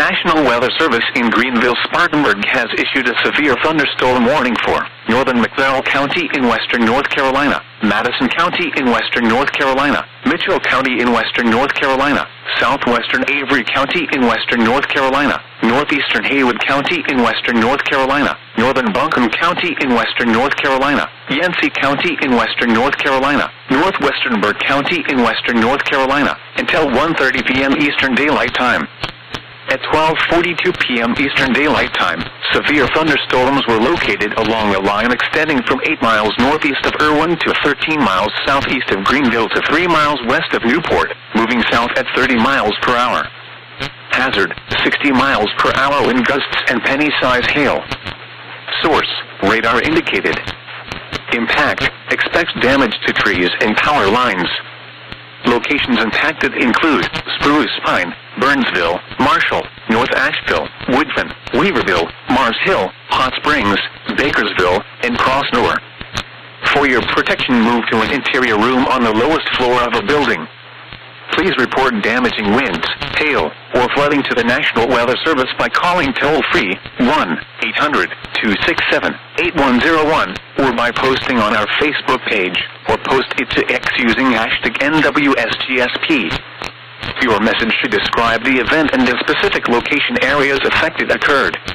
National Weather Service in Greenville-Spartanburg has issued a severe thunderstorm warning for northern McDowell County in western North Carolina, Madison County in western North Carolina, Mitchell County in western North Carolina, southwestern Avery County in western North Carolina, northeastern Haywood County in western North Carolina, northern Buncombe County in western North Carolina, Yancey County in western North Carolina, northwestern Burke County in western North Carolina, until 1:30 p.m. Eastern Daylight Time. At 12:42 p.m. Eastern Daylight Time, severe thunderstorms were located along a line extending from 8 miles northeast of Irwin to 13 miles southeast of Greenville to 3 miles west of Newport, moving south at 30 miles per hour. Hazard, 60 miles per hour wind gusts and penny-size hail. Source, radar indicated. Impact, expects damage to trees and power lines. Locations impacted include Spruce Pine, Burnsville, Marshall, North Asheville, Woodfin, Weaverville, Mars Hill, Hot Springs, Bakersville, and Crossnore. For your protection, move to an interior room on the lowest floor of a building. Please report damaging winds, hail, or flooding to the National Weather Service by calling toll-free 1-800-267-8101 or by posting on our Facebook page, or post it to X using hashtag NWSGSP. Your message should describe the event and the specific location areas affected occurred.